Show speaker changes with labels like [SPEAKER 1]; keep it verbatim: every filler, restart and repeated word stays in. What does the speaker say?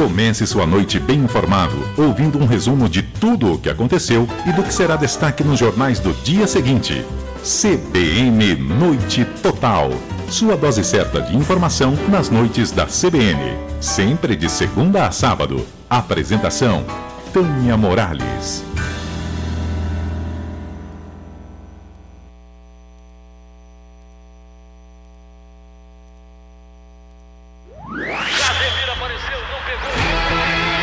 [SPEAKER 1] Comece sua noite bem informado, ouvindo um resumo de tudo o que aconteceu e do que será destaque nos jornais do dia seguinte. C B N Noite Total. Sua dose certa de informação nas noites da C B N. Sempre de segunda a sábado. Apresentação: Tânia Morales.